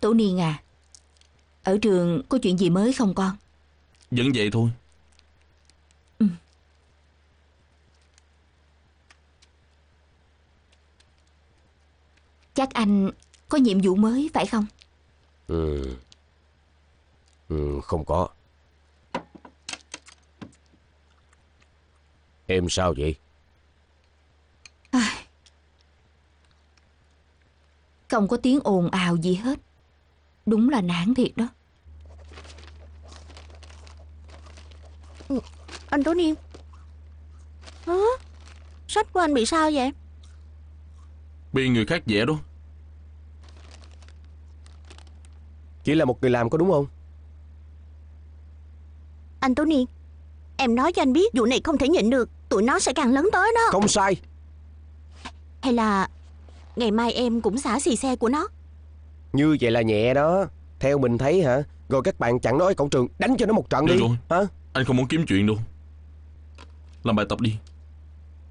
Tổ Niên à, ở trường có chuyện gì mới không con? Vẫn vậy thôi. Chắc anh có nhiệm vụ mới phải không? Không có. Em sao vậy? Không có tiếng ồn ào gì hết. Đúng là nản thiệt đó. Anh Tố Niên. Hả? Sách của anh bị sao vậy? Bị người khác vẽ đó. Chỉ là một người làm có đúng không? Anh Tố Niên, em nói cho anh biết vụ này không thể nhịn được. Tụi nó sẽ càng lớn tới đó. Không sai. Hay là ngày mai em cũng xả xì xe của nó? Như vậy là nhẹ đó. Theo mình thấy hả? Rồi các bạn chặn nó ở cổng trường, đánh cho nó một trận Được đi. rồi. Hả? Anh không muốn kiếm chuyện đâu. Làm bài tập đi.